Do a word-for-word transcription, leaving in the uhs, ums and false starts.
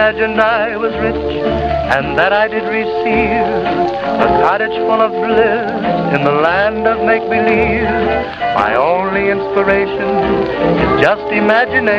Imagined I was rich and that I did receive a cottage full of bliss in the land of make-believe. My only inspiration is just imagination.